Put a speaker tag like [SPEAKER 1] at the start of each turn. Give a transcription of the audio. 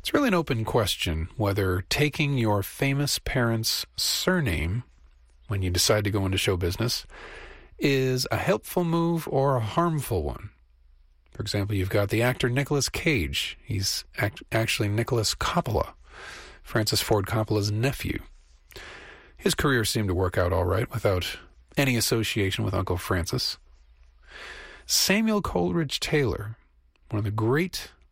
[SPEAKER 1] It's really an open question whether taking your famous parents' surname when you decide to go into show business is a helpful move or a harmful one. For example, you've got the actor Nicolas Cage. He's actually Nicholas Coppola, Francis Ford Coppola's nephew. His career seemed to work out all right without any association with Uncle Francis. Samuel Coleridge Taylor, one of the great